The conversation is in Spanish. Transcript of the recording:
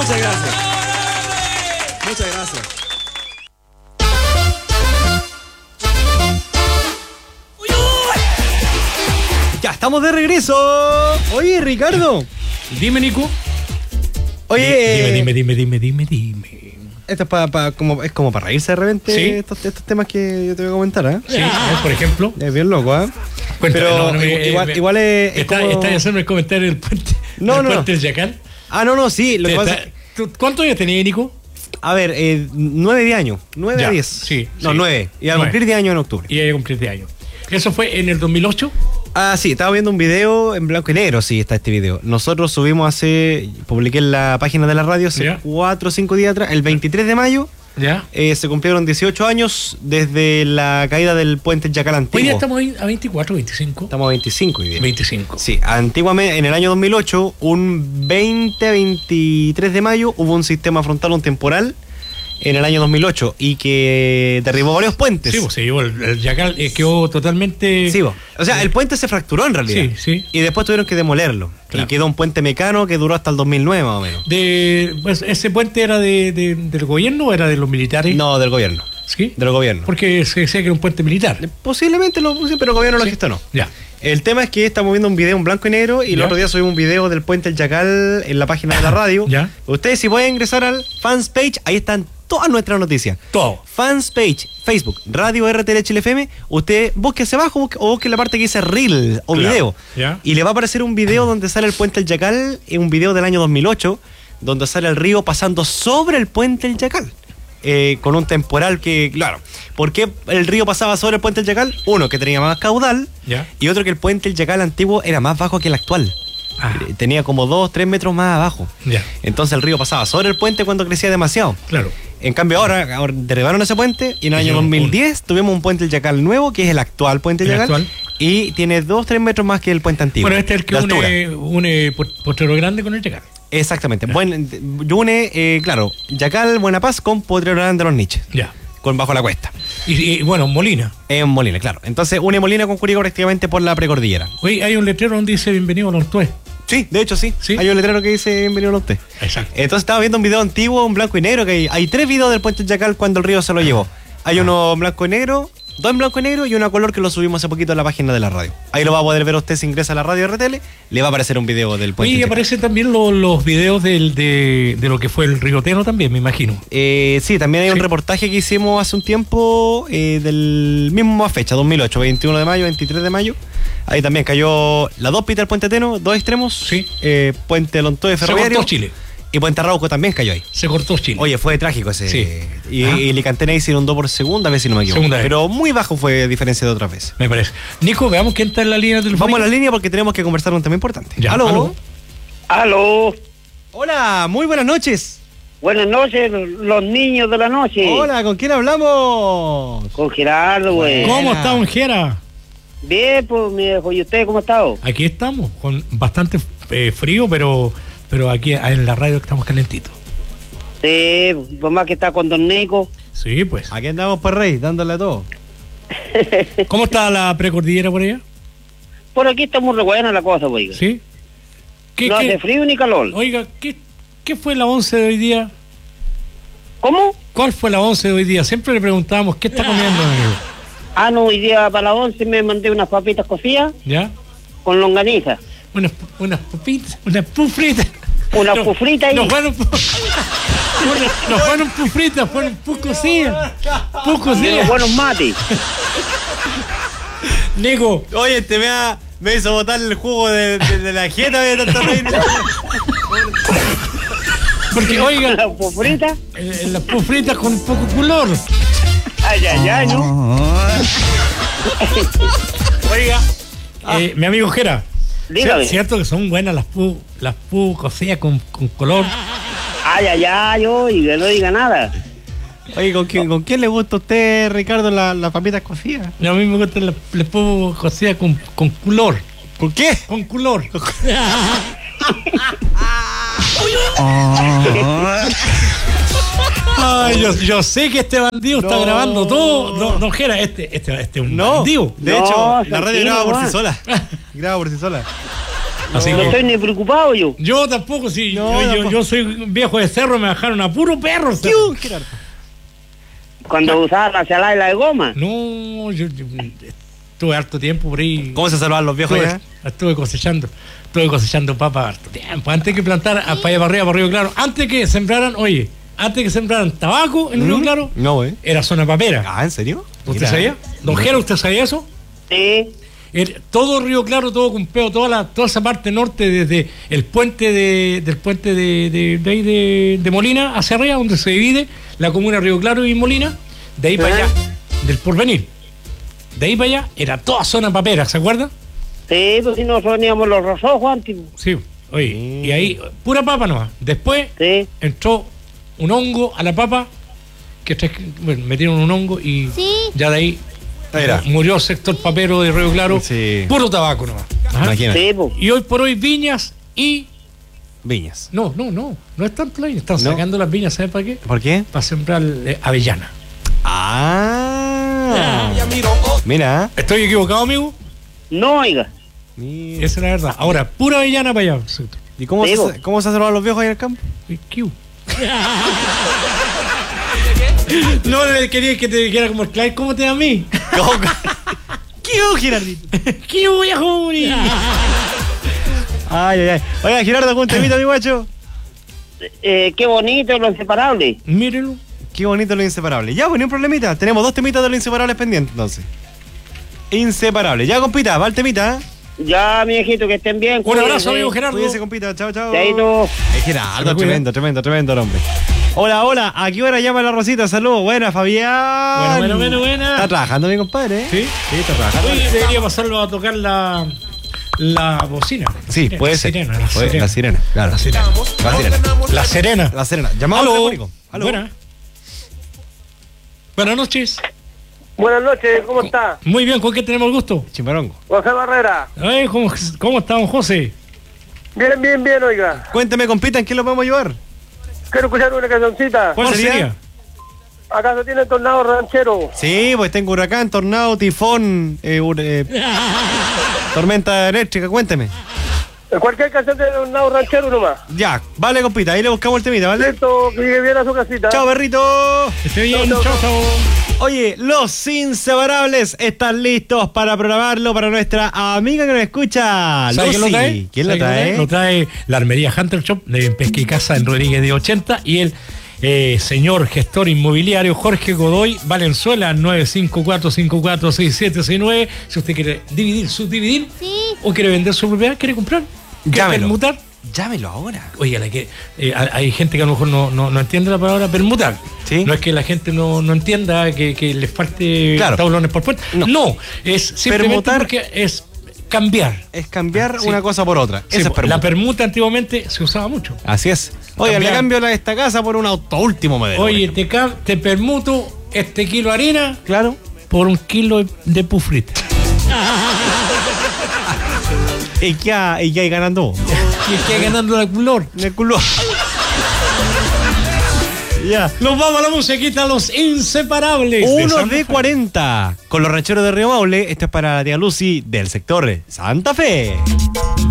Muchas gracias. Muchas gracias. Ya estamos de regreso. Oye, Ricardo. Dime, Nico. Oye, Dime. Esto es como para reírse de repente. Sí. Estos temas que yo te voy a comentar, ¿eh? Sí, por ejemplo. Es bien loco, ¿eh? Cuéntame, Pero igual es ¿Estás haciendo el comentario del puente? No, del no, puente del Yacal? No, sí. Lo que pasa es que, ¿Cuántos años tenías, Nico? a ver, 9 de año. 9 Ya, a 10. sí, No, sí. 9. Y a 9. cumplir 10 años en octubre. Y iba a cumplir 10 años. ¿Eso fue en el 2008? Sí, estaba viendo un video en blanco y negro, sí, está este video. Nosotros publiqué en la página de la radio hace Ya. 4 o 5 días atrás, el 23 de mayo, ¿Ya? se cumplieron 18 años desde la caída del puente Yacal antiguo. Hoy día estamos a 24, 25. Estamos a 25 hoy día. 25. Sí, antiguamente, en el año 2008, un 20-23 de mayo, hubo un sistema frontal, un temporal, en el año 2008, y que derribó varios puentes. Sí, pues se llevó el Yacal, quedó totalmente... Sí, o sea, el puente se fracturó en realidad. Sí. Y después tuvieron que demolerlo. Claro. Y quedó un puente mecano que duró hasta el 2009 más o menos. Pues, ¿ese puente era del gobierno o era de los militares? No, del gobierno. ¿Sí? Del gobierno. Porque se decía que era un puente militar. Posiblemente pero el gobierno lo gestionó. Ya. El tema es que estamos viendo un video en blanco y negro y el Ya. otro día subimos un video del puente El Yacal en la página de la radio. Ya. Ustedes si pueden ingresar al fans page, ahí están todas nuestras noticias. Todo. Fans page, Facebook, Radio RTL Chile FM, usted busque hacia abajo o busque la parte que dice Reel o Claro. video. Ya. Y le va a aparecer un video donde sale el puente El Yacal, un video del año 2008, donde sale el río pasando sobre el puente El Yacal. Con un temporal que, claro, ¿por qué el río pasaba sobre el puente El Yacal? Uno, que tenía más caudal, Ya. y otro, que el puente El Yacal antiguo era más bajo que el actual. Tenía como 2-3 metros más abajo. Ya. Entonces el río pasaba sobre el puente cuando crecía demasiado. Claro. En cambio ahora derribaron ese puente y en el año 2010 tuvimos un puente El Yacal nuevo, que es el actual puente El El Yacal, actual. y tiene 2-3 metros más que el puente antiguo. Bueno, este es el que de altura. une Potrero Grande con el Yacal. Exactamente. Une, claro, Yacal, Buena Paz con Potrero Grande de los Niches. Ya. Con Bajo la Cuesta. Y bueno, Molina. En Molina, claro. Entonces une Molina con Curicó prácticamente por la precordillera. Oye, hay un letrero donde dice bienvenido a los Tues. Sí, de hecho sí. ¿Sí? Hay un letrero que dice bienvenido a usted. Exacto. Entonces estaba viendo un video antiguo en blanco y negro, que hay 3 videos del puente Yacal cuando el río se lo llevó. Hay uno en blanco y negro, 2 en blanco y negro y uno a color que lo subimos hace poquito en la página de la radio. Ahí lo va a poder ver usted si ingresa a la radio RTL, le va a aparecer un video del puente Oye, y Yacal. aparecen también los videos de lo que fue el Rigoteno también, me imagino. Sí, también hay un Sí. reportaje que hicimos hace un tiempo del mismo fecha, 2008, 21 de mayo, 23 de mayo. Ahí también cayó las 2 pistas del puente Teno, 2 extremos. Sí. Puente Lontoe Se Ferroviario. cortó Chile. Y Puente Arauco también cayó ahí. Se cortó Chile. Oye, fue trágico ese. Sí. Y Licantena se inundó por segunda vez, si no me equivoco. Segunda vez. Pero muy bajo fue a diferencia de otras veces. Me parece. Nico, veamos quién está en la línea telefónica. Vamos a la línea porque tenemos que conversar un tema importante. Ya, ¿Aló? Aló, Hola, muy buenas noches. buenas noches, los niños de la noche. Hola, ¿con quién hablamos? Con Gerardo, güey. ¿Cómo está, don Jera? Bien, pues, mi viejo, ¿y usted cómo ha estado? Aquí estamos, con bastante frío, pero aquí en la radio estamos calentitos. Sí, pues más que está con Don Nico. Sí, pues. Aquí andamos, pues, Rey, dándole a todo. ¿Cómo está la precordillera por allá? Por aquí está muy re buena la cosa, güey. ¿Sí? No hace frío ni calor. Oiga, ¿qué fue la 11 de hoy día? ¿Cómo? ¿Cuál fue la 11 de hoy día? Siempre le preguntábamos, ¿qué está comiendo, amigo? Ah, no, hoy día para las 11 me mandé unas papitas cocidas ¿Ya? con longaniza. Unas papitas, unas pufritas. Unas pufritas ahí. No fueron pufritas, fueron pus cocidas. Pus Y unos cocidas. buenos mates. Nico, Oye, me hizo botar el jugo de la jeta de tanto reír. porque oiga, Las pufritas. las pufritas con poco color. Ay, ay, ay, ¿no? Oiga, mi amigo Jera, Dígame. ¿cierto que son buenas las pu cocidas con color? Ay, ay, ay, oiga, no diga nada. Oye, ¿con quién le gusta a usted, Ricardo, las papitas cocidas? A mí me gustan las pu cocidas con color. ¿Por qué? Con color. Ay, yo sé que este bandido está No. grabando todo. No, Jera, este es un No, bandido. de No, hecho, la radio tranquilo, graba por sí Juan. sola. Graba por sí sola. Así No que estoy ni preocupado yo. yo tampoco, sí. No, Yo soy viejo de cerro, me bajaron a puro perro. ¿Qué, Gerardo? Cuando usaba la chalá y la de goma. No, yo estuve harto tiempo por ahí. ¿Cómo se saludan los viejos ya? Estuve cosechando papas harto tiempo. Antes que plantar para allá para arriba, para Río Claro. Antes que sembraran tabaco en Río Claro, No, güey. era zona papera. Ah, ¿en serio? ¿Usted Mira. sabía? Don Jero, ¿usted sabía eso? Sí. Todo Río Claro, todo Cumpeo, toda esa parte norte, desde el puente de Molina hacia arriba, donde se divide la comuna Río Claro y Molina, de ahí para allá, del Porvenir. De ahí para allá era toda zona papera, ¿se acuerdan? Sí, pues si nosotros teníamos los rosojos antes. Sí. Oye, y ahí, pura papa nomás. Después Sí. entró un hongo a la papa, metieron un hongo y ya de ahí Mira. murió el sector papero de Río Claro. Sí. Puro tabaco nomás. Ajá. Imagínate. Sí, pues. Y hoy por hoy viñas y... Viñas. No es tanto la viña. Están No. sacando las viñas, ¿sabes para qué? ¿Por qué? Para sembrar avellana. Ah. Mira. ¿Estoy equivocado, amigo? No, oiga. Mira. Esa es la verdad. Ahora, pura avellana para allá. ¿Y cómo Sí, cómo se saludan los viejos ahí en el campo? ¿Qué? No le quería que te dijera como el Clyde, ¿cómo te da a mí? ¿Qué, Gerardito? ¿Qué viejo morir? Ay, ay, ay. Oiga, Gerardo, con un temita, mi guacho. Qué bonito lo inseparable. Mírelo. Qué bonito lo inseparable. Ya, pues, ni un problemita. Tenemos 2 temitas de los inseparables pendientes, entonces. Inseparable. Ya, compita, va el temita. Ya, mi hijito, que estén bien. Un abrazo, cuídense. amigo Gerardo. Cuídense, compita. Chao, chao. Chaito. Es Se Gerardo, me cuida. tremendo el hombre. Hola, hola. ¿A qué hora llama la Rosita? Saludos. Buena, Fabián. Buena. Está trabajando, mi compadre, ¿eh? ¿Sí? Sí, está trabajando. Hoy debería pasarlo a tocar la bocina. Sí, puede ser. Sirena, La sirena, claro. La sirena. La sirena. La Serena. La sirena. Llamado Aló. telefónico. Aló. Buenas noches. Buenas noches, ¿cómo está? Muy bien, ¿con qué tenemos el gusto? Chimbarongo. José Barrera. Ay, ¿cómo está, don José? Bien, oiga. Cuéntame, compita, ¿en qué lo podemos ayudar? Quiero escuchar una cancioncita. ¿Cuál sería? ¿Acaso tiene tornado ranchero? Sí, pues tengo huracán, tornado, tifón, tormenta eléctrica, cuénteme. Cualquier canción de tornado ranchero nomás. Ya, vale, compita, ahí le buscamos el temita, ¿vale? Listo, que llegue bien a su casita. Chao, perrito. Esté bien, Chau, chau. chao. Oye, los inseparables están listos para programarlo para nuestra amiga que nos escucha. ¿Sabe quién lo Lucy. trae? ¿Quién lo ¿Sabe trae? Lo trae la armería Hunter Shop de Pesca y Casa en Rodríguez de 80 y el señor gestor inmobiliario Jorge Godoy Valenzuela 954546769. Si usted quiere subdividir o quiere vender su propiedad, quiere comprar, quiere Llámelo. permutar. Llámelo ahora. Oye, hay gente que a lo mejor no entiende la palabra permutar. Sí. No es que la gente no entienda que les falte Claro. tablones por puerta. No, es simplemente Permutar porque es cambiar. Es cambiar Sí. una cosa por otra. Sí, Esa es permuta. la permuta antiguamente se usaba mucho. Así es. Oiga, Cambiar. le cambio esta casa por un auto último modelo. Oye, te permuto este kilo de harina claro. por un kilo de pufrita. ¿Y qué hay ganando? Y es que hay ganando la color. El culo. Ya. Nos vamos a la musiquita, los inseparables. Uno Santa de Fe. 40 con los rancheros de Río Maule. Esto es para la tía Lucy del sector Santa Fe.